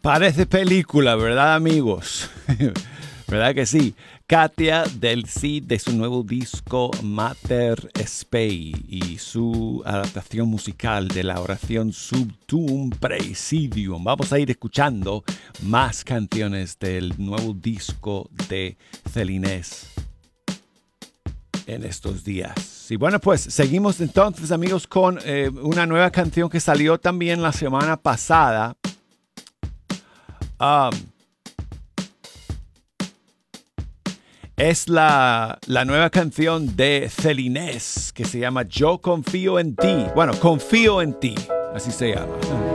Parece película, ¿verdad, amigos? ¿Verdad que sí? Katia Del Cid de su nuevo disco Mater Spei y su adaptación musical de la oración Sub Tuum Praesidium. Vamos a ir escuchando más canciones del nuevo disco de Celines en estos días. Y bueno, pues seguimos entonces, amigos, con una nueva canción que salió también la semana pasada. Es la nueva canción de Celines que se llama Yo Confío en Ti. Bueno, Confío en Ti, así se llama.